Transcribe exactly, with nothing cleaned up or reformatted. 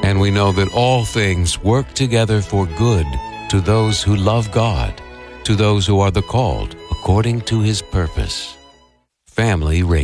And we know that all things work together for good to those who love God, to those who are the called according to His purpose. Family Radio.